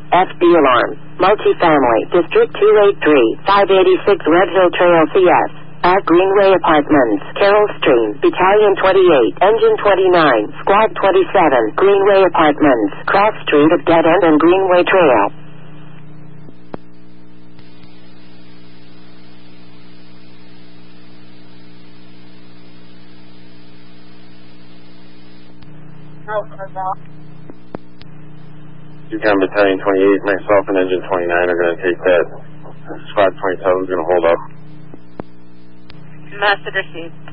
FB alarm. Multifamily, District 283, 586 Red Hill Trail CS. At Greenway Apartments, Carroll Stream, Battalion 28, Engine 29, Squad 27, Greenway Apartments, Cross Street of Dead End and Greenway Trail. Yukon Battalion 28, myself and Engine 29 are going to take that. Squad 27 is going to hold up. Message received.